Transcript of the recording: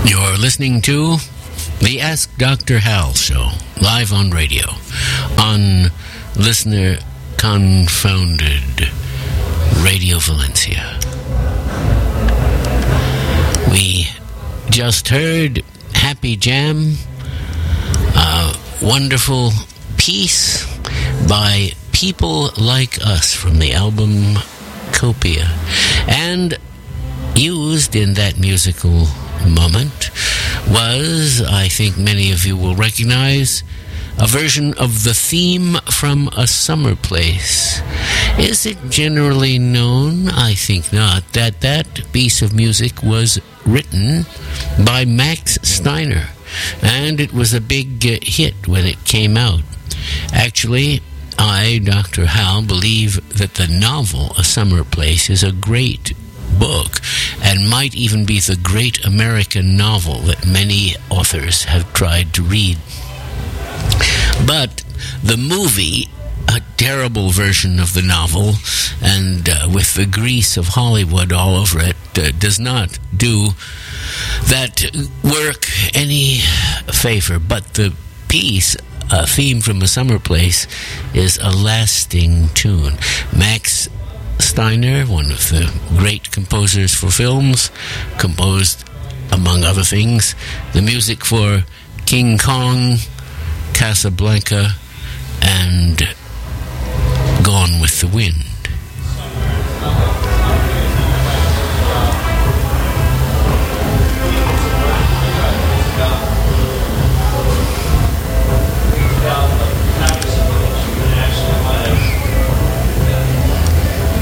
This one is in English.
You're listening to the Ask Dr. Hal show, live on radio, on Listener Confounded Radio Valencia. We just heard Happy Jam, a wonderful piece by People Like Us from the album Copia. And used in that musical moment was, I think many of you will recognize, a version of the theme from A Summer Place. Is it generally known? I think not. That piece of music was written by Max Steiner, and it was a big hit when it came out. Actually, I, Dr. Hal, believe that the novel A Summer Place is a great book and might even be the great American novel that many authors have tried to read. But the movie, a terrible version of the novel and with the grease of Hollywood all over it, does not do that work any favor. But the piece, a theme from A Summer Place, is a lasting tune. Max Steiner, one of the great composers for films, composed, among other things, the music for King Kong, Casablanca, and Gone with the Wind.